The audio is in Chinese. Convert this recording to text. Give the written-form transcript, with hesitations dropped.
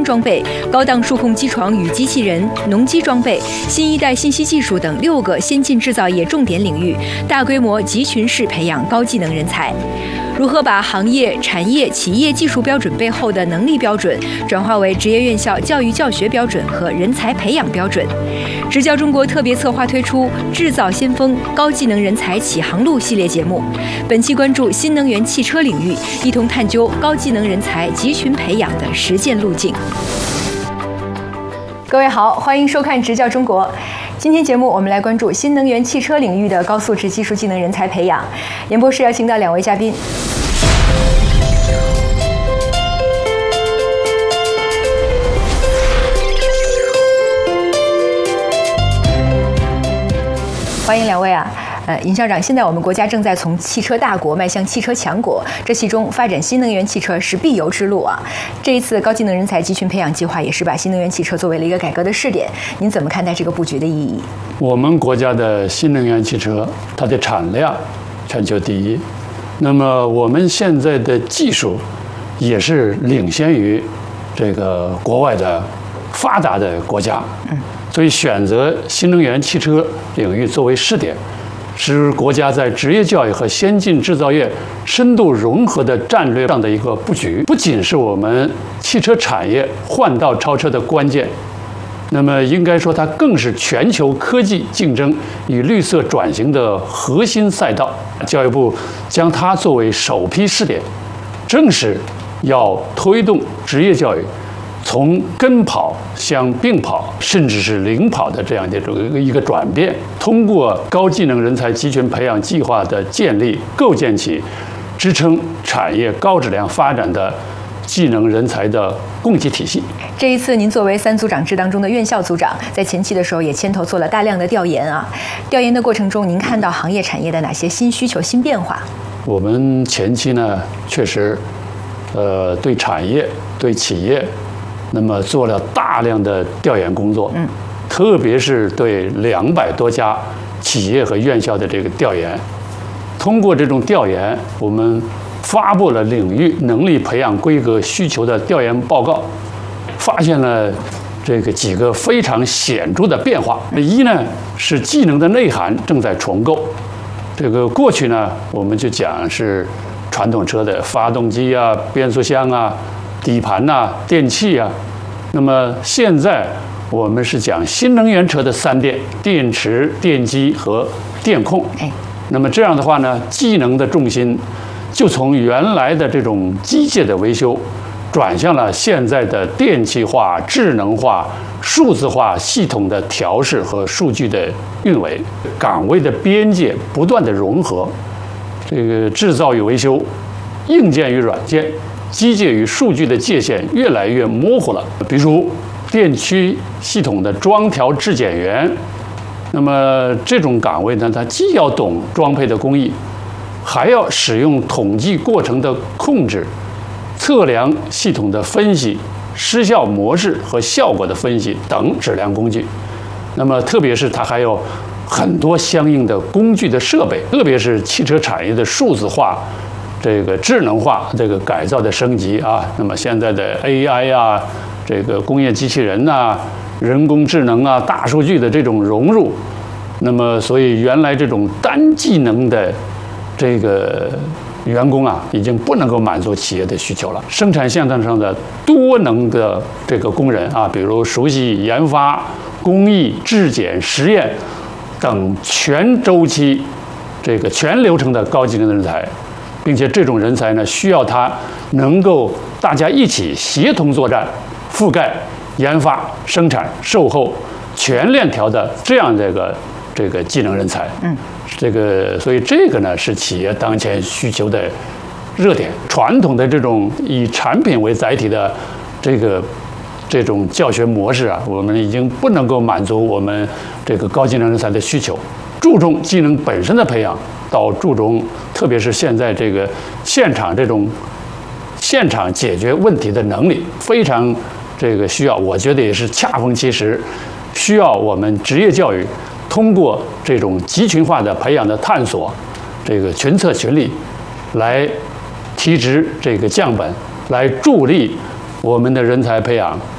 装备、高档数控机床与机器人、农机装备、新一代信息技术等6个先进制造业重点领域，大规模集群式培养高技能人才。如何把行业、产业、企业技术标准背后的能力标准转化为职业院校教育教学标准和人才培养标准？职教中国特别策划推出“制造先锋，高技能人才启航路”系列节目，本期关注新能源汽车领域，一同探究高技能人才集群培养的实践路径。各位好，欢迎收看《职教中国》。今天节目我们来关注新能源汽车领域的高素质技术技能人才培养。演播室邀请到2位嘉宾。欢迎2位啊。尹校长，现在我们国家正在从汽车大国迈向汽车强国，这其中发展新能源汽车是必由之路啊。这一次高技能人才集群培养计划也是把新能源汽车作为了一个改革的试点，您怎么看待这个布局的意义？ 我们国家的新能源汽车，它的产量全球第一，那么我们现在的技术也是领先于这个国外的发达的国家，所以选择新能源汽车领域作为试点，是国家在职业教育和先进制造业深度融合的战略上的一个布局，不仅是我们汽车产业换道超车的关键，那么应该说它更是全球科技竞争与绿色转型的核心赛道。教育部将它作为首批试点，正是要推动职业教育从跟跑向并跑，甚至是领跑的这样的一个转变，通过高技能人才集群培养计划的建立，构建起支撑产业高质量发展的技能人才的供给体系。 这一次，您作为3组长制当中的院校组长，在前期的时候也牵头做了大量的调研啊。调研的过程中，您看到行业产业的哪些新需求、新变化？ 我们前期呢，确实，对产业、对企业，那么做了大量的调研工作，特别是对200多家企业和院校的这个调研。通过这种调研，我们发布了领域能力培养规格需求的调研报告，发现了这个几个非常显著的变化。一呢是技能的内涵正在重构。这个过去呢，我们就讲是传统车的发动机啊、变速箱啊、底盘呐、电器啊，那么现在我们是讲新能源车的3电：电池、电机和电控。那么这样的话呢，技能的重心就从原来的这种机械的维修，转向了现在的电气化、智能化、数字化系统的调试和数据的运维。岗位的边界不断的融合，这个制造与维修、硬件与软件、机械与数据的界限越来越模糊了。比如电驱系统的装调质检员，那么这种岗位呢，它既要懂装配的工艺，还要使用统计过程的控制、测量系统的分析、失效模式和效果的分析等质量工具。那么特别是它还有很多相应的工具的设备，特别是汽车产业的数字化、这个智能化这个改造的升级啊。那么现在的 AI 啊，这个工业机器人呐、人工智能啊、大数据的这种融入，那么所以原来这种单技能的这个员工啊，已经不能够满足企业的需求了。生产线上的多能的这个工人啊，比如熟悉研发、工艺、质检、实验等全周期、这个全流程的高技能的人才，并且这种人才呢，需要他能够大家一起协同作战，覆盖研发、生产、售后全链条的这样这个技能人才。所以这个呢是企业当前需求的热点。传统的这种以产品为载体的这种教学模式啊，我们已经不能够满足我们这个高技能人才的需求。注重技能本身的培养，到注重特别是现在这个现场解决问题的能力，非常这个需要，我觉得也是恰逢其时，需要我们职业教育通过这种集群化的培养的探索，这个群策群力，来提质这个降本，来助力我们的人才培养